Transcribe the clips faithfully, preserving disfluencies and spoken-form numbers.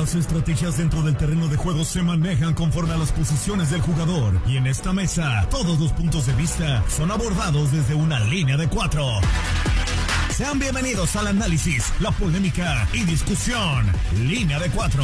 Las estrategias dentro del terreno de juego se manejan conforme a las posiciones del jugador. Y en esta mesa, todos los puntos de vista son abordados desde una línea de cuatro. Sean bienvenidos al análisis, la polémica y discusión. Línea de cuatro.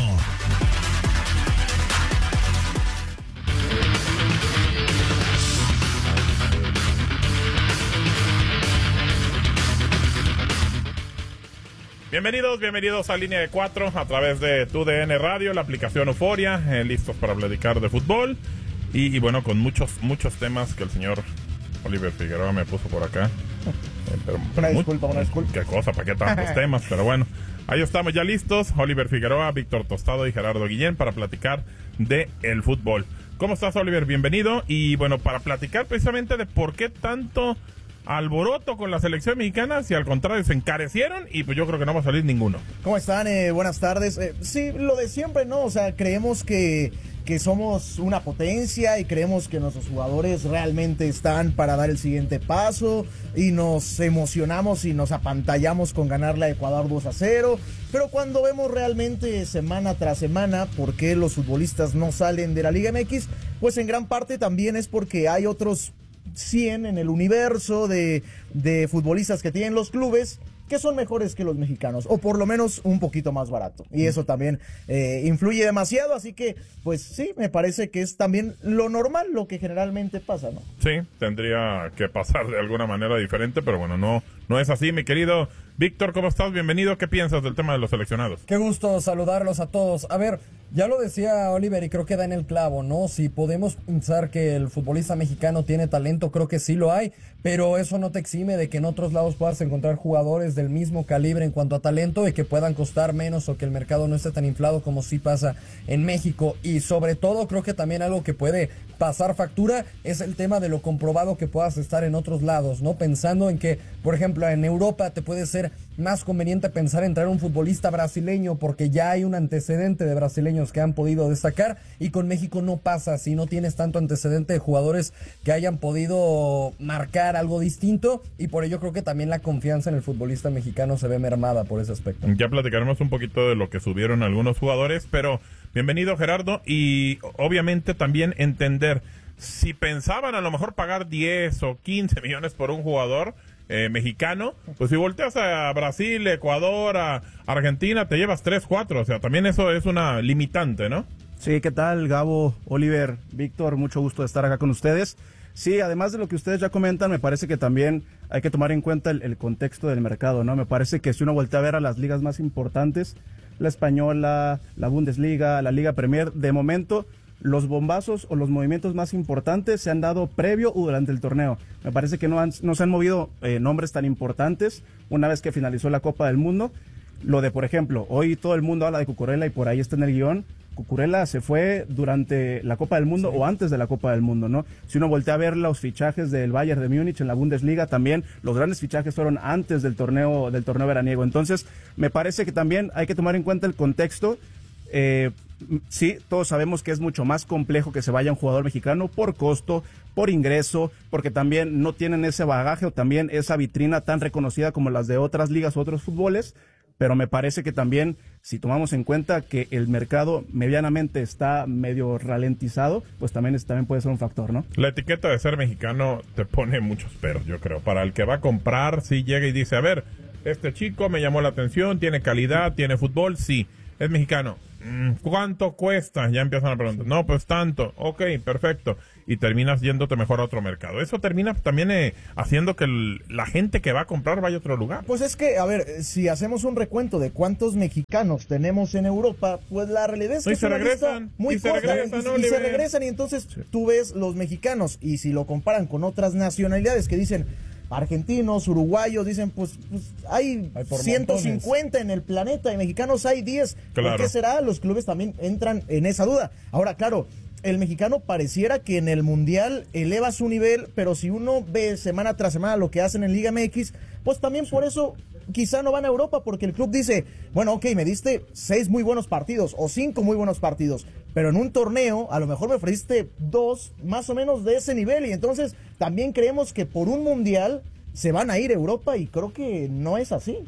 Bienvenidos, bienvenidos a Línea de Cuatro a través de Tu D N Radio, la aplicación Euforia, eh, listos para platicar de fútbol y, y bueno, con muchos muchos temas que el señor Oliver Figueroa me puso por acá. Eh, pero, una muy, disculpa, una disculpa. Qué cosa, ¿para qué tantos temas? Pero bueno, ahí estamos ya listos, Oliver Figueroa, Víctor Tostado y Gerardo Guillén para platicar de el fútbol. ¿Cómo estás, Oliver? Bienvenido. Y bueno, para platicar precisamente de por qué tanto alboroto con la selección mexicana, si al contrario se encarecieron y pues yo creo que no va a salir ninguno. ¿Cómo están? Eh, buenas tardes. Eh, sí, lo de siempre, ¿no? O sea, creemos que, que somos una potencia y creemos que nuestros jugadores realmente están para dar el siguiente paso y nos emocionamos y nos apantallamos con ganarle a Ecuador dos a cero, pero cuando vemos realmente semana tras semana por qué los futbolistas no salen de la Liga M X, pues en gran parte también es porque hay otros cien en el universo de, de futbolistas que tienen los clubes que son mejores que los mexicanos, o por lo menos un poquito más barato, y eso también eh, influye demasiado, así que pues sí, me parece que es también lo normal, lo que generalmente pasa, ¿no? Sí, tendría que pasar de alguna manera diferente, pero bueno, no, no es así, mi querido Víctor, ¿cómo estás? Bienvenido, ¿qué piensas del tema de los seleccionados? Qué gusto saludarlos a todos. A ver, ya lo decía Oliver y creo que da en el clavo, ¿no? Si podemos pensar que el futbolista mexicano tiene talento, creo que sí lo hay, pero eso no te exime de que en otros lados puedas encontrar jugadores del mismo calibre en cuanto a talento y que puedan costar menos o que el mercado no esté tan inflado como sí pasa en México. Y sobre todo creo que también algo que puede pasar factura es el tema de lo comprobado que puedas estar en otros lados, ¿no? Pensando en que, por ejemplo, en Europa te puede ser más conveniente pensar en traer un futbolista brasileño porque ya hay un antecedente de brasileños que han podido destacar, y con México no pasa si no tienes tanto antecedente de jugadores que hayan podido marcar algo distinto, y por ello creo que también la confianza en el futbolista mexicano se ve mermada por ese aspecto. Ya platicaremos un poquito de lo que subieron algunos jugadores, pero bienvenido, Gerardo, y obviamente también entender si pensaban a lo mejor pagar diez o quince millones por un jugador Eh, mexicano, pues si volteas a Brasil, Ecuador, a Argentina, te llevas tres, cuatro, o sea, también eso es una limitante, ¿no? Sí, ¿qué tal, Gabo, Oliver, Víctor? Mucho gusto de estar acá con ustedes. Sí, además de lo que ustedes ya comentan, me parece que también hay que tomar en cuenta el, el contexto del mercado, ¿no? Me parece que si uno voltea a ver a las ligas más importantes, la española, la Bundesliga, la Liga Premier, de momento los bombazos o los movimientos más importantes se han dado previo o durante el torneo. Me parece que no, han, no se han movido eh, nombres tan importantes una vez que finalizó la Copa del Mundo. Lo de, por ejemplo, hoy todo el mundo habla de Cucurella y por ahí está en el guión. Cucurella se fue durante la Copa del Mundo, sí, o antes de la Copa del Mundo, ¿no? Si uno voltea a ver los fichajes del Bayern de Múnich en la Bundesliga, también los grandes fichajes fueron antes del torneo, del torneo veraniego. Entonces, me parece que también hay que tomar en cuenta el contexto. Eh, sí, todos sabemos que es mucho más complejo que se vaya un jugador mexicano por costo, por ingreso, porque también no tienen ese bagaje o también esa vitrina tan reconocida como las de otras ligas o otros fútboles, pero me parece que también, si tomamos en cuenta que el mercado medianamente está medio ralentizado, pues también, es, también puede ser un factor, ¿no? La etiqueta de ser mexicano te pone muchos peros, yo creo. Para el que va a comprar, sí llega y dice, a ver, este chico me llamó la atención, tiene calidad, tiene fútbol, sí, es mexicano. ¿Cuánto cuesta? Ya empiezan a preguntar. No, pues tanto. Ok, perfecto. Y terminas yéndote mejor a otro mercado. Eso termina también eh, haciendo que el, la gente que va a comprar vaya a otro lugar. Pues es que, a ver, si hacemos un recuento de cuántos mexicanos tenemos en Europa, pues la realidad es que y es se una regresan, lista muy y se corta. regresan, y, ¿no, y se Oliver? regresan y entonces sí. tú ves los mexicanos y si lo comparan con otras nacionalidades que dicen argentinos, uruguayos, dicen pues, pues hay, hay ciento cincuenta montones en el planeta y mexicanos hay diez. Claro. ¿Por qué será? Los clubes también entran en esa duda. Ahora, claro, el mexicano pareciera que en el Mundial eleva su nivel, pero si uno ve semana tras semana lo que hacen en Liga M X, pues también sí. Por eso quizá no van a Europa, porque el club dice, bueno, ok, me diste seis muy buenos partidos o cinco muy buenos partidos, pero en un torneo a lo mejor me ofreciste dos más o menos de ese nivel, y entonces también creemos que por un Mundial se van a ir a Europa y creo que no es así.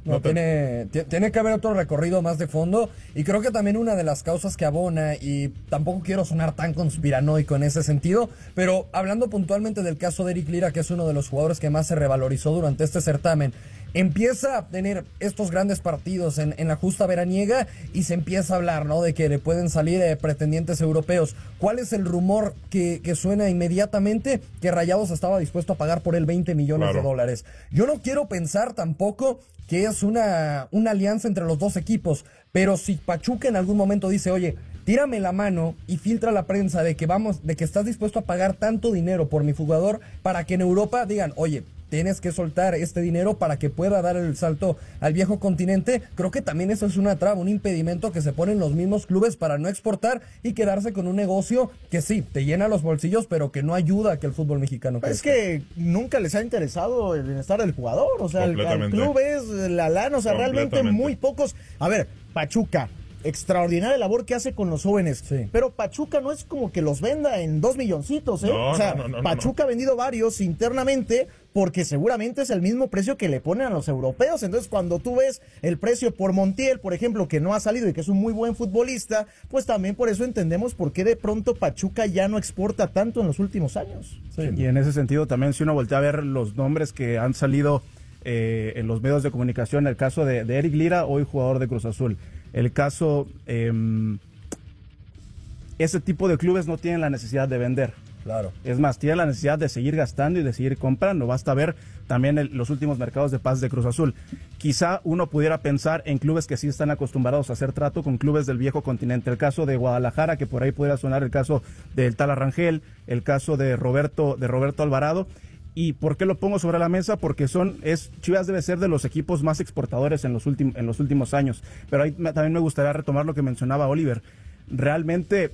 No, no te... tiene, t- tiene que haber otro recorrido más de fondo y creo que también una de las causas que abona, y tampoco quiero sonar tan conspiranoico en ese sentido, pero hablando puntualmente del caso de Eric Lira, que es uno de los jugadores que más se revalorizó durante este certamen, empieza a tener estos grandes partidos en, en la justa veraniega y se empieza a hablar, ¿no?, de que le pueden salir eh, pretendientes europeos. ¿Cuál es el rumor que, que suena inmediatamente? Que Rayados estaba dispuesto a pagar por él veinte millones Claro. de dólares. Yo no quiero pensar tampoco que es una, una alianza entre los dos equipos, pero si Pachuca en algún momento dice, oye, tírame la mano y filtra la prensa de que vamos, de que estás dispuesto a pagar tanto dinero por mi jugador, para que en Europa digan, oye, tienes que soltar este dinero para que pueda dar el salto al viejo continente. Creo que también eso es una traba, un impedimento que se ponen los mismos clubes para no exportar y quedarse con un negocio que sí, te llena los bolsillos, pero que no ayuda a que el fútbol mexicano crezca. Es que nunca les ha interesado el bienestar del jugador, o sea, el, el club es la lana, o sea, realmente muy pocos. A ver, Pachuca, extraordinaria labor que hace con los jóvenes, sí. Pero Pachuca no es como que los venda en dos milloncitos, ¿eh? No, o sea, no, no, no, Pachuca no. ha vendido varios internamente porque seguramente es el mismo precio que le ponen a los europeos. Entonces, cuando tú ves el precio por Montiel, por ejemplo, que no ha salido y que es un muy buen futbolista, pues también por eso entendemos por qué de pronto Pachuca ya no exporta tanto en los últimos años. Sí. Y en ese sentido también, si uno voltea a ver los nombres que han salido eh, en los medios de comunicación, el caso de, de Eric Lira, hoy jugador de Cruz Azul, el caso, eh, ese tipo de clubes no tienen la necesidad de vender. Claro. Es más, tienen la necesidad de seguir gastando y de seguir comprando. Basta ver también el, los últimos mercados de paz de Cruz Azul. Quizá uno pudiera pensar en clubes que sí están acostumbrados a hacer trato con clubes del viejo continente. El caso de Guadalajara, que por ahí pudiera sonar, el caso del Tala Rangel, el caso de Roberto, de Roberto Alvarado. ¿Y por qué lo pongo sobre la mesa? Porque son, es, Chivas debe ser de los equipos más exportadores en los, últimos en los últimos años. Pero ahí me, también me gustaría retomar lo que mencionaba Oliver. Realmente,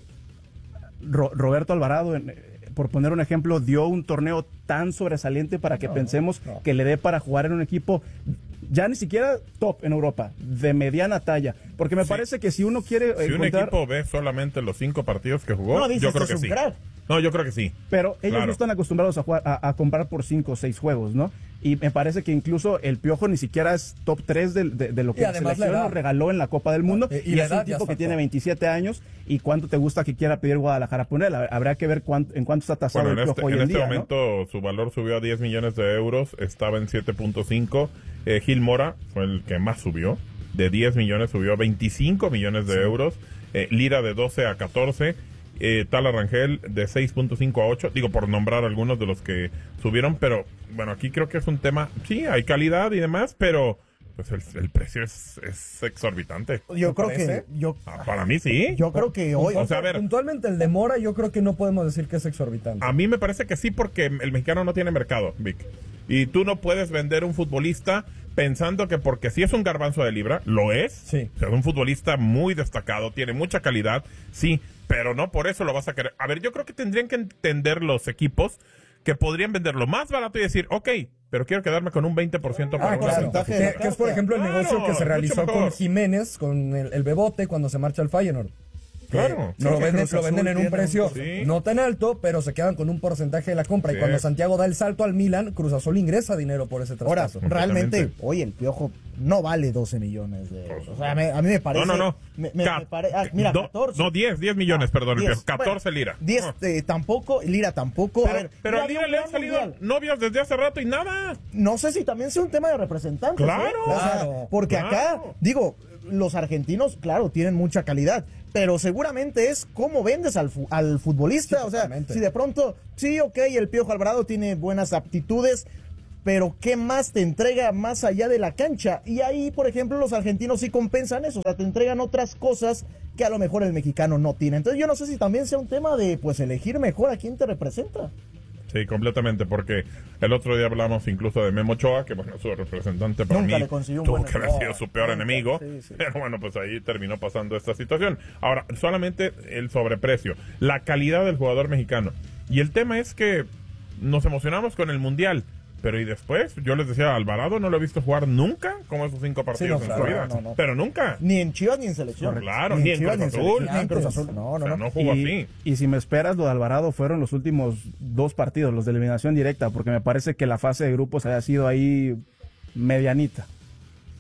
Ro, Roberto Alvarado, en, por poner un ejemplo, dio un torneo tan sobresaliente para que no, pensemos no. que le dé para jugar en un equipo ya ni siquiera top en Europa, de mediana talla. Porque me Sí. parece que si uno quiere Si un encontrar... equipo ve solamente los cinco partidos que jugó, No, dices yo creo que que es un sí. crack. No, yo creo que sí. Pero ellos Claro. no están acostumbrados a jugar, a, a comprar por cinco o seis juegos, ¿no? Y me parece que incluso el Piojo ni siquiera es top tres de, de, de lo que Y la además selección la edad. nos regaló en la Copa del Mundo. Eh, y y la es un edad ya tipo que está tiene top. veintisiete años. ¿Y cuánto te gusta que quiera pedir Guadalajara por él? Habrá que ver cuánto, en cuánto está tasado Bueno, en el este, Piojo hoy en en este día, ¿no? momento su valor subió a diez millones de euros, estaba en siete punto cinco. Eh, Gil Mora fue el que más subió, de diez millones subió a veinticinco millones de euros. Eh, Lira de doce a catorce. Eh, Tala Rangel de seis punto cinco a ocho, digo por nombrar algunos de los que subieron, pero bueno, aquí creo que es un tema, sí, hay calidad y demás, pero pues el, el precio es, es exorbitante. Yo ¿Te creo parece? que yo, Ah, para mí sí. yo creo que hoy O sea, a ver, Puntualmente el de Mora yo creo que no podemos decir que es exorbitante. a mí me parece que sí porque el mexicano no tiene mercado, Vic. Y tú no puedes vender un futbolista pensando que porque sí es un garbanzo de libra, lo es. Sí. O sea, es un futbolista muy destacado, tiene mucha calidad, sí, pero no por eso lo vas a querer. A ver, yo creo que tendrían que entender los equipos que podrían venderlo más barato y decir, ok, pero quiero quedarme con un veinte por ciento para Ah, una claro. ventaja. porcentaje de Que, que es, por ejemplo, el Claro, negocio que se mucho realizó mejor. con Jiménez, con el, el Bebote, cuando se marcha al Feyenoord. Claro. No lo Sí, venden, Cruz lo venden en Azul un precio tiene- Sí. no tan alto, pero se quedan con un porcentaje de la compra. Sí. Y cuando Santiago da el salto al Milan, Cruz Azul ingresa dinero por ese ahora, traspaso. realmente, Completamente. oye, el Piojo no vale doce millones de euros. O sea, me- a mí me parece... No, no, no. Me, me- Ca- me pare- ah, mira, no, catorce. no, diez, diez millones, Ah, perdón, el diez. Piojo, catorce Bueno, lira. diez Ah. eh, tampoco, Lira tampoco. Pero, a ver, pero ya a Lira había le un han gran salido mundial. novios desde hace rato y nada. No sé si también sea un tema de representantes. Claro. ¿eh? O sea, Claro. porque Claro. acá, digo, los argentinos, claro, tienen mucha calidad, pero seguramente es cómo vendes al, fu- al futbolista. Sí, o sea, totalmente. si de pronto, sí, ok, el Piojo Alvarado tiene buenas aptitudes, pero ¿qué más te entrega más allá de la cancha? Y ahí, por ejemplo, los argentinos sí compensan eso, o sea, te entregan otras cosas que a lo mejor el mexicano no tiene. Entonces yo no sé si también sea un tema de, pues, elegir mejor a quién te representa. Sí, completamente, porque el otro día hablamos incluso de Memo Ochoa, que bueno, su representante para Nunca mí le consiguió un tuvo buen que haber entrenador. sido su peor Nunca, enemigo, sí, sí. pero bueno, pues ahí terminó pasando esta situación. Ahora, solamente el sobreprecio, la calidad del jugador mexicano, y el tema es que nos emocionamos con el Mundial, pero y después, yo les decía, Alvarado no lo he visto jugar nunca, como esos cinco partidos no, en claro, su vida, no, no. pero nunca. Ni en Chivas ni en selección. Claro, ni en Chivas, Cruz ni Azul. selección, ni en Cruz Azul. No, O no, sea, no. no jugó Y, así. y si me esperas, lo de Alvarado fueron los últimos dos partidos, los de eliminación directa, porque me parece que la fase de grupos haya sido ahí medianita.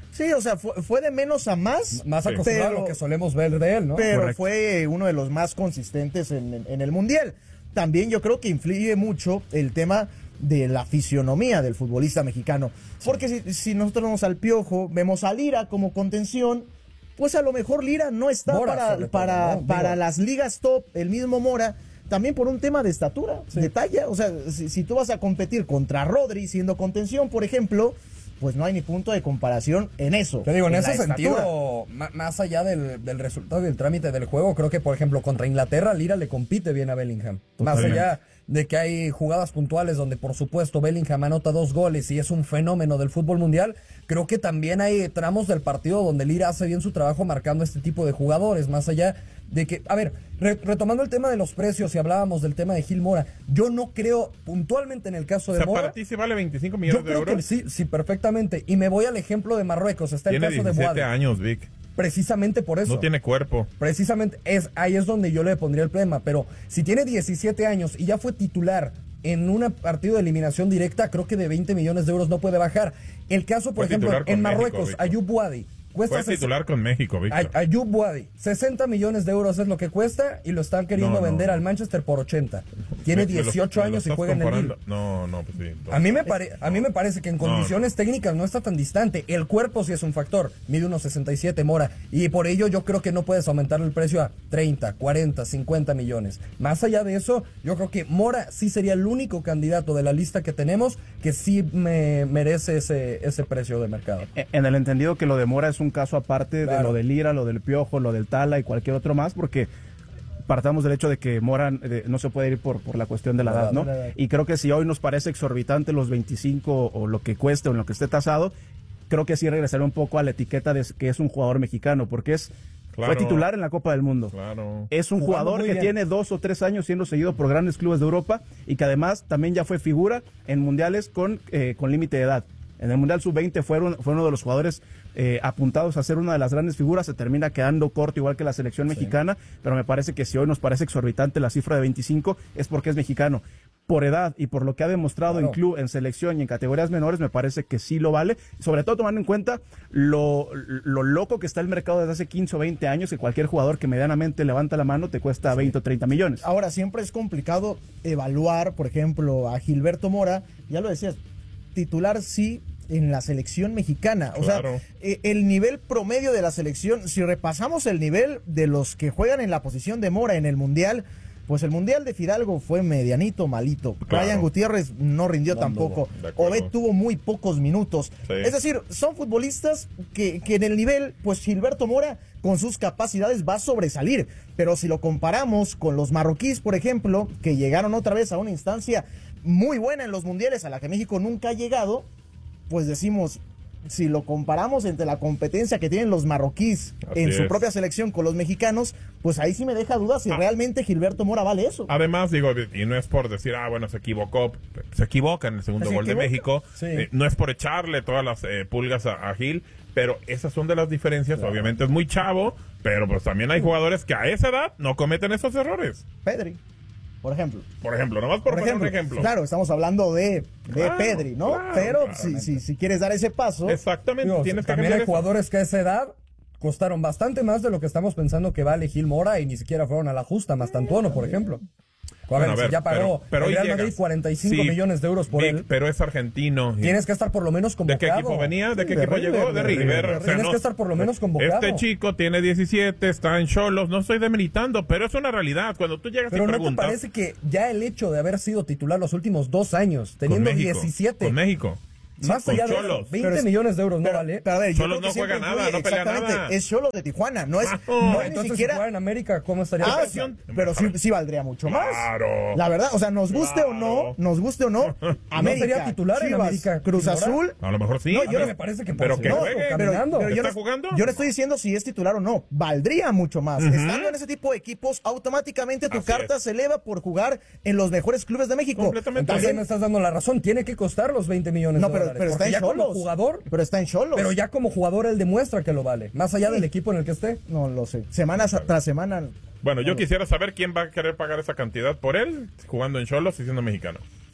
Sí, o sea, fue, fue de menos a más. Más Sí. acostumbrado Pero- a lo que solemos ver de él, ¿no? Pero Correcto. fue uno de los más consistentes en, en- en el Mundial. También yo creo que influye mucho el tema de la fisionomía del futbolista mexicano. Porque si, si nosotros vemos al Piojo, vemos a Lira como contención, pues a lo mejor Lira no está Mora, para, sobre todo, para, ¿no? para Digo- las ligas top, el mismo Mora, también por un tema de estatura, Sí. de talla. O sea, si, si tú vas a competir contra Rodri siendo contención, por ejemplo, pues no hay ni punto de comparación en eso. Te digo, en la ese estatura. sentido, ma- más allá del, del resultado y del trámite del juego, creo que, por ejemplo, contra Inglaterra, Lira le compite bien a Bellingham. Más Totalmente. allá de que hay jugadas puntuales donde, por supuesto, Bellingham anota dos goles y es un fenómeno del fútbol mundial, creo que también hay tramos del partido donde Lira hace bien su trabajo marcando este tipo de jugadores, más allá de que, a ver, re- retomando el tema de los precios y hablábamos del tema de Gil Mora, yo no creo puntualmente en el caso O de sea, Mora. para ti se vale veinticinco Yo millones de creo que euros. sí, sí, perfectamente. Y me voy al ejemplo de Marruecos. Está el Tiene caso de diecisiete Boade. años, Vic. Precisamente por eso. No tiene cuerpo. Precisamente es ahí es donde yo le pondría el problema. Pero si tiene diecisiete años y ya fue titular en un partido de eliminación directa, creo que de veinte millones de euros no puede bajar. El caso, por Fue ejemplo, titular con en México, Marruecos, Víctor. Ayub Boadi. Cuesta Fue ses- titular con México, Víctor. Ay- Ayub Boadi, sesenta millones de euros es lo que cuesta y lo están queriendo No, no. vender al Manchester por ochenta. Tiene Me- me lo- dieciocho me lo años y estás juega en el comparando. Lille. No, no, pues sí. A mí, me pare- a mí me parece que en No. condiciones técnicas no está tan distante. El cuerpo sí es un factor. Mide unos sesenta y siete Mora. Y por ello yo creo que no puedes aumentar el precio a treinta, cuarenta, cincuenta millones. Más allá de eso, yo creo que Mora sí sería el único candidato de la lista que tenemos que sí me merece ese, ese precio de mercado. En el entendido que lo de Mora es un caso aparte de Claro. lo de Lira, lo del Piojo, lo del Tala y cualquier otro más, porque partamos del hecho de que Mora eh, no se puede ir por, por la cuestión de la La edad, ¿no? edad, la edad. Y creo que si hoy nos parece exorbitante los veinticinco o lo que cueste o en lo que esté tasado, creo que sí regresaré un poco a la etiqueta de que es un jugador mexicano, porque es Claro. fue titular en la Copa del Mundo. Claro. Es un Jugando jugador muy que bien. tiene dos o tres años siendo seguido por grandes clubes de Europa y que además también ya fue figura en mundiales con, eh, con límite de edad. En el Mundial sub veinte fue, un- fue uno de los jugadores eh, apuntados a ser una de las grandes figuras, se termina quedando corto igual que la selección mexicana, pero me parece que si hoy nos parece exorbitante la cifra de veinticinco es porque es mexicano. Por edad y por lo que ha demostrado Claro. en club, en selección y en categorías menores, me parece que sí lo vale, sobre todo tomando en cuenta lo, lo loco que está el mercado desde hace quince o veinte años, que cualquier jugador que medianamente levanta la mano te cuesta veinte o treinta millones. Ahora, siempre es complicado evaluar, por ejemplo, a Gilberto Mora, ya lo decías, titular sí en la selección mexicana. O Claro. sea, eh, el nivel promedio de la selección, si repasamos el nivel de los que juegan en la posición de Mora en el Mundial, pues el Mundial de Fidalgo fue medianito, malito. Claro. Brian Gutiérrez no rindió No tampoco. anduvo, de acuerdo. Obed tuvo muy pocos minutos. Sí. Es decir, son futbolistas que, que en el nivel, pues Gilberto Mora con sus capacidades va a sobresalir. Pero si lo comparamos con los marroquíes, por ejemplo, que llegaron otra vez a una instancia muy buena en los mundiales a la que México nunca ha llegado, pues decimos, si lo comparamos entre la competencia que tienen los marroquíes Así en su es. propia selección con los mexicanos, pues ahí sí me deja dudas si Ah. realmente Gilberto Mora vale eso. Además, digo, y no es por decir, ah, bueno, se equivocó, se equivoca en el segundo Se gol de equivoca. México, Sí. eh, no es por echarle todas las eh, pulgas a, a Gil, pero esas son de las diferencias, obviamente es muy chavo, pero pues también hay jugadores que a esa edad no cometen esos errores. Pedri, por ejemplo. Por ejemplo, nomás por, Por poner un ejemplo, ejemplo. claro, estamos hablando de, de Claro, Pedri, ¿no? claro, Pero si, claramente. si, si quieres dar ese paso, Exactamente, Digo, tienes que también cambiar hay eso. jugadores que a esa edad costaron bastante más de lo que estamos pensando que vale Gil Mora y ni siquiera fueron a la justa. Mastantuono, por ejemplo. A ver, Bueno, a si ver, ya pagó pero- pero el hoy Real llegas. Madrid cuarenta y cinco Sí, millones de euros por Vic, él. pero es argentino. y- Tienes que estar por lo menos ¿De convocado. qué equipo venía? ¿De qué De equipo River, llegó? De de River. River. O sea, Tienes no- que estar por lo menos convocado. Este chico tiene diecisiete, está en Cholos. No estoy demeritando, pero es una realidad. Cuando tú llegas Pero y ¿no te preguntas... parece que ya el hecho de haber sido titular los últimos dos años, con teniendo México, diecisiete, Con México. más con allá de Cholos. eso, veinte Pero es- millones de euros no pero, vale? pero a ver, yo Cholos creo que no juega siempre nada, influye, no pelea exactamente, nada. es Cholos de Tijuana, no es, Ah, no es ni Entonces, si siquiera... fuera en América, ¿cómo estaría? Ah, sí, pero sí, sí valdría mucho más. Claro. La verdad, o sea, nos guste o no, Claro. nos guste o no, América, sería titular en Chivas, América, Cruz Gil Mora? Azul. A lo mejor sí. No, a yo ver, no- me parece que pero por que no, juegue. pero Pero caminando. yo ¿Está no, jugando? yo no estoy diciendo si es titular o no, valdría mucho más. Estando en ese tipo de equipos, automáticamente tu Así carta es. se eleva por jugar en los mejores clubes de México. Completamente. Entonces También- me estás dando la razón, tiene que costar los veinte millones no, de pero, dólares. pero está porque en ya como Cholos. jugador, Pero está en Cholos. pero ya como jugador él demuestra que lo vale, más allá del equipo en el que esté. No lo sé. Semana tras semana. Bueno, yo quisiera saber quién va a querer pagar esa cantidad por él, jugando en Cholos y siendo mexicano.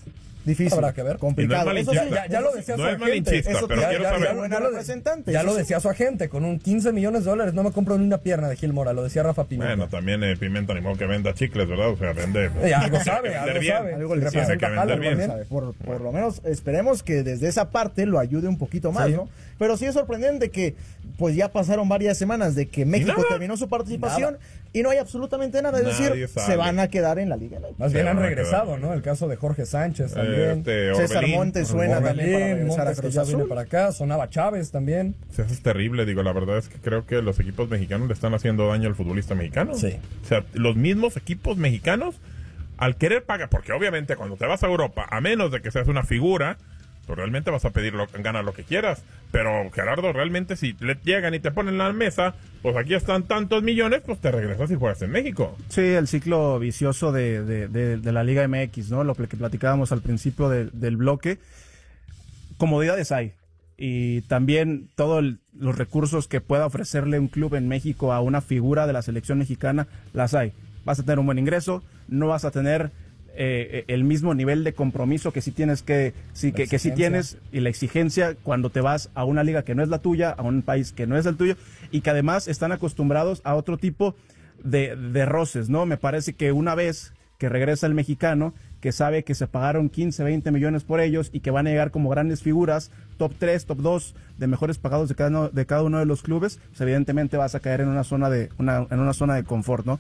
Difícil. Habrá que ver. Complicado. Y no es Eso sí, malinchista. Ya, ya lo decía No su es agente. malinchista, Eso pero ya- quiero ya- saber. ya- buena representante, Ya eso lo sí. decía su agente, con un quince millones de dólares no me compro ni una pierna de Gil Mora, lo decía Rafa Pimienta. Bueno, también eh, Pimienta ni modo que venda chicles, ¿verdad? O sea, vende... Eh, algo tiene que sabe, vender algo bien. sabe. Algo le Tiene sabe. que vender Jala bien. Sabe, Por, por lo menos esperemos que desde esa parte lo ayude un poquito más, Sí. ¿no? Pero sí es sorprendente que pues ya pasaron varias semanas de que México nada. terminó su participación y no hay absolutamente nada. Es Nadie decir, sale. se van a quedar en la Liga. ¿no? Más Se bien han van a regresado, quedar. ¿no? El caso de Jorge Sánchez Eh, también. este, César Orbelín. Montes suena también para Orbelín, regresar a Montes que Cruz ya viene Azul. para acá, sonaba Chávez también. Eso es terrible, digo, la verdad es que creo que los equipos mexicanos le están haciendo daño al futbolista mexicano. Sí. O sea, los mismos equipos mexicanos, al querer pagar, porque obviamente cuando te vas a Europa, a menos de que seas una figura, pues realmente vas a pedir lo, ganar lo que quieras. Pero Gerardo, realmente si le llegan y te ponen en la mesa, pues aquí están tantos millones, pues te regresas y juegas en México. Sí, el ciclo vicioso de, de, de, de la Liga M X, ¿no? Lo que platicábamos al principio de, del bloque. Comodidades hay. Y también todos los recursos que pueda ofrecerle un club en México a una figura de la selección mexicana, las hay. Vas a tener un buen ingreso, no vas a tener eh, el mismo nivel de compromiso que si tienes que, sí, que, que si tienes, y la exigencia cuando te vas a una liga que no es la tuya, a un país que no es el tuyo, y que además están acostumbrados a otro tipo de, de roces, ¿no? Me parece que una vez que regresa el mexicano, que sabe que se pagaron quince, veinte millones por ellos y que van a llegar como grandes figuras, top tres, top dos de mejores pagados de cada uno de, cada uno de los clubes, pues evidentemente vas a caer en una zona de una, en una zona de confort, ¿no?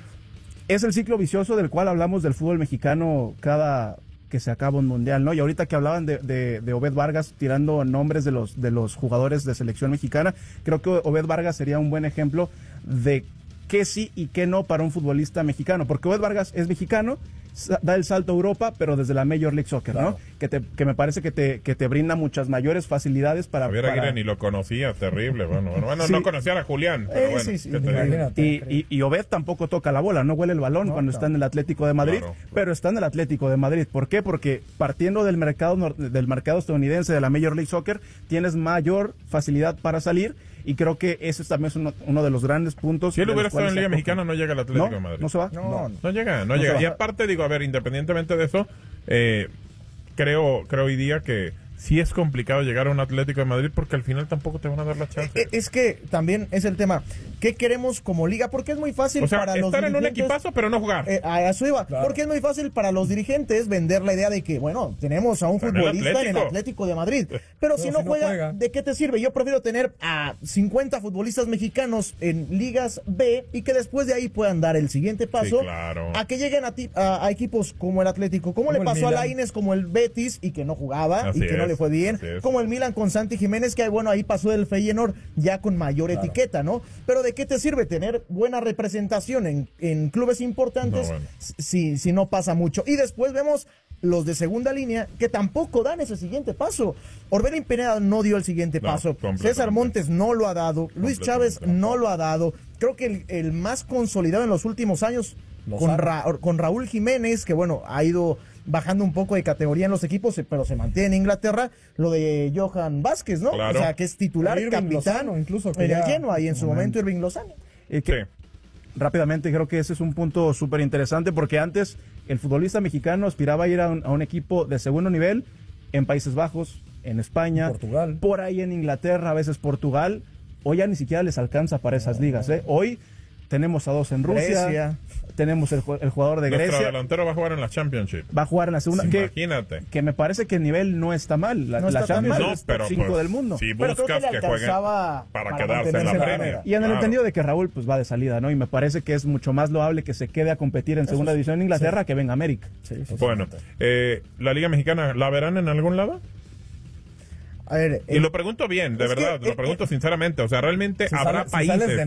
Es el ciclo vicioso del cual hablamos del fútbol mexicano cada que se acaba un mundial, ¿no? Y ahorita que hablaban de, de, de Obed Vargas tirando nombres de los, de los jugadores de selección mexicana, creo que Obed Vargas sería un buen ejemplo de qué sí y qué no para un futbolista mexicano, porque Obed Vargas es mexicano, da el salto a Europa, pero desde la Major League Soccer, claro, ¿no? Que, te, que me parece que te, que te brinda muchas mayores facilidades para... Javier para... Aguirre ni lo conocía, terrible. Bueno, bueno, bueno Sí. no conocía a Julián, pero Eh, bueno. sí, sí, ¿qué te digo? imagínate. Y, y, y Obed tampoco toca la bola, no huele el balón No, cuando claro. está en el Atlético de Madrid, Claro. pero está en el Atlético de Madrid. ¿Por qué? Porque partiendo del mercado nor- del mercado estadounidense de la Major League Soccer, tienes mayor facilidad para salir, y creo que ese también es uno, uno de los grandes puntos. Si él de hubiera los estado en cuales Liga se Mexicana, no llega al Atlético ¿No? de Madrid. ¿No se va? No, no. No llega, no, No se llega. va. Y aparte, digo, a ver, independientemente de eso, eh, creo, creo hoy día que sí es complicado llegar a un Atlético de Madrid porque al final tampoco te van a dar la chance. Eh, Es que también es el tema. ¿Qué queremos como liga? Porque es muy fácil o sea, para los estar en un dirigentes- equipazo pero no jugar. Eh, a eso iba. Claro. Porque es muy fácil para los dirigentes vender la idea de que, bueno, tenemos a un Está en el futbolista en el Atlético. Atlético de Madrid. Pero si si no, no juega, juega. ¿de qué te sirve? Yo prefiero tener a cincuenta futbolistas mexicanos en ligas B y que después de ahí puedan dar el siguiente paso. Sí, claro. A que lleguen a, ti- a, a equipos como el Atlético. Como le Como el pasó a Milan. Lainez, como el Betis y que no jugaba Así y que no es, le fue bien. así es. Como el Milan con Santi Jiménez, que bueno, ahí pasó el Feyenoord ya con mayor etiqueta, ¿no? Pero ¿de qué te sirve tener buena representación en, en clubes importantes No, bueno. si, si no pasa mucho? Y después vemos los de segunda línea que tampoco dan ese siguiente paso. Orbelín Pineda no dio el siguiente No, paso. completamente. César Montes no lo ha dado. Luis Chávez no lo ha dado. Creo que el, el más consolidado en los últimos años con, Lozano. Ra- con Raúl Jiménez, que bueno, ha ido bajando un poco de categoría en los equipos, eh, pero se mantiene en Inglaterra. Lo de Johan Vázquez, ¿no? Claro. O sea, que es titular, Irving capitán, Lozano, incluso, que en el ya- Genoa, y en su momento Irving Lozano. Y que, Sí. Rápidamente, creo que ese es un punto súper interesante, porque antes el futbolista mexicano aspiraba a ir a un, a un equipo de segundo nivel en Países Bajos, en España, Portugal. por ahí en Inglaterra, a veces Portugal. Hoy ya ni siquiera les alcanza para esas ligas, ¿eh? Hoy tenemos a dos en Rusia, Grecia. tenemos el, ju- el jugador de Nuestro Grecia, delantero va a jugar en la Championship. va a jugar en la segunda, que, Imagínate. que me parece que el nivel no está mal, la, No la está tan Champions mal. No, es top pero cinco pues, del mundo. si Pero creo que buscas le que, jueguen alcanzaba para, para quedarse en la mantenerse en la Premier. primera. Y en el Claro. entendido de que Raúl pues va de salida, ¿no? Y me parece que es mucho más loable que se quede a competir en segunda división en Inglaterra que venga a América. Bueno, eh, ¿la Liga Mexicana la verán en algún lado? A ver, Y el- lo pregunto bien, de es que, verdad, eh, lo pregunto sinceramente. O sea, realmente Si habrá sale- si sales países... de